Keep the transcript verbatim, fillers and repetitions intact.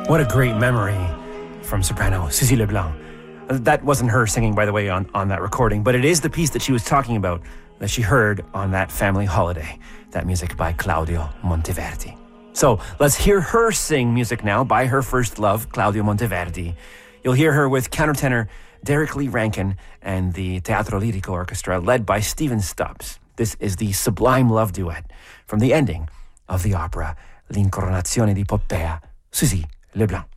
What a great memory from soprano Suzy Leblanc. That wasn't her singing, by the way, on, on that recording, but it is the piece that she was talking about that she heard on that family holiday. That music by Claudio Monteverdi. So let's hear her sing music now by her first love, Claudio Monteverdi. You'll hear her with countertenor Derek Lee Rankin and the Teatro Lirico Orchestra led by Stephen Stubbs. This is the Sublime Love Duet from the ending of the opera L'Incoronazione di Poppea, Suzy Leblanc.